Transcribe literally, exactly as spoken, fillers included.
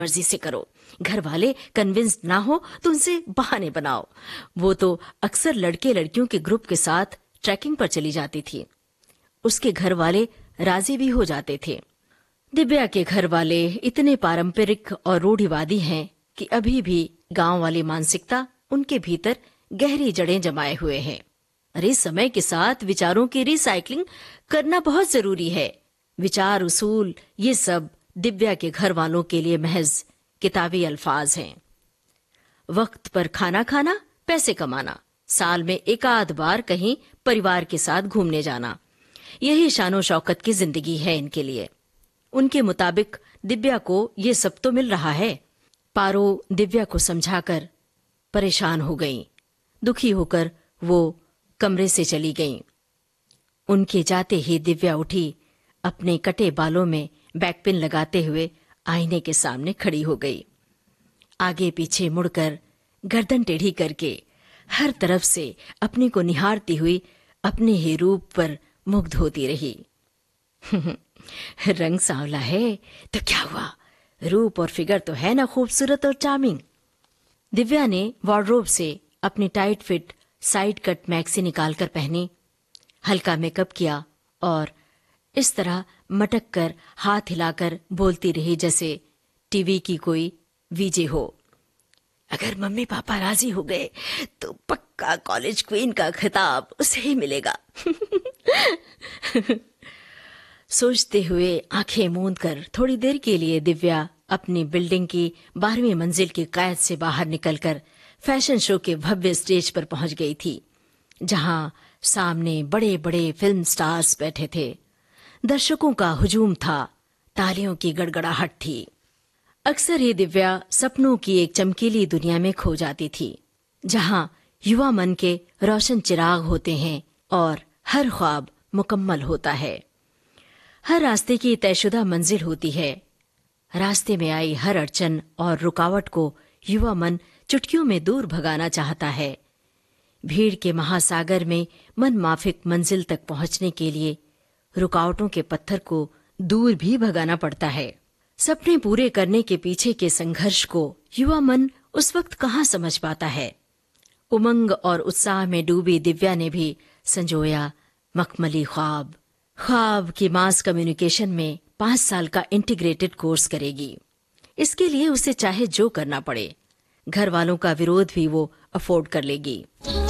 मर्जी से करो। घर वाले कन्विंस्ड ना हो तो उनसे बहाने बनाओ। वो तो अक्सर लड़के लड़कियों के ग्रुप के साथ ट्रैकिंग पर चली जाती थी। उसके घर वाले राजी भी हो जाते थे। दिव्या के घर वाले इतने पारंपरिक और रूढ़िवादी हैं कि अभी भी गांव वाली मानसिकता उनके भीतर गहरी जड़ें जमाए हुए है। अरे समय के साथ विचारों की रिसाइकलिंग करना बहुत जरूरी है। विचार, उसूल, ये सब दिव्या के घर वालों के लिए महज किताबी अल्फाज हैं। वक्त पर खाना खाना, पैसे कमाना, साल में एक आध बार कहीं परिवार के साथ घूमने जाना, यही शानो शौकत की जिंदगी है इनके लिए। उनके मुताबिक दिव्या को ये सब तो मिल रहा है। पारो दिव्या को समझाकर परेशान हो गई। दुखी होकर वो कमरे से चली गईं। उनके जाते ही दिव्या उठी, अपने कटे बालों में बैकपिन लगाते हुए आईने के सामने खड़ी हो गई। आगे पीछे मुड़कर, गर्दन टेढ़ी करके, हर तरफ से अपने को निहारती हुई अपने ही रूप पर मुग्ध होती रही। रंग सांवला है तो क्या हुआ, रूप और फिगर तो है ना खूबसूरत और चार्मिंग। दिव्या ने वार्डरोब से अपनी tight fit side cut maxi निकालकर पहनी, हल्का मेकअप किया और इस तरह मटक कर हाथ हिलाकर बोलती रही जैसे टीवी की कोई वीजे हो। अगर मम्मी पापा राजी हो गए तो पक्का कॉलेज क्वीन का खिताब उसे ही मिलेगा। सोचते हुए आंखें मूंद कर थोड़ी देर के लिए दिव्या अपनी बिल्डिंग की बारहवीं मंजिल की कैद से बाहर निकलकर फैशन शो के भव्य स्टेज पर पहुंच गई थी, जहां सामने बड़े बड़े फिल्म स्टार्स बैठे थे। दर्शकों का हुजूम था, तालियों की गड़गड़ाहट थी। अक्सर ही दिव्या सपनों की एक चमकीली दुनिया में खो जाती थी, जहां युवा मन के रोशन चिराग होते हैं और हर ख्वाब मुकम्मल होता है। हर रास्ते की तयशुदा मंजिल होती है। रास्ते में आई हर अड़चन और रुकावट को युवा मन चुटकियों में दूर भगाना चाहता है। भीड़ के महासागर में मन माफिक मंजिल तक पहुंचने के लिए रुकावटों के पत्थर को दूर भी भगाना पड़ता है। सपने पूरे करने के पीछे के संघर्ष को युवा मन उस वक्त कहाँ समझ पाता है। उमंग और उत्साह में डूबी दिव्या ने भी संजोया मखमली ख्वाब। ख्वाब की मास कम्युनिकेशन में पांच साल का इंटीग्रेटेड कोर्स करेगी। इसके लिए उसे चाहे जो करना पड़े, घर वालों का विरोध भी वो अफोर्ड कर लेगी।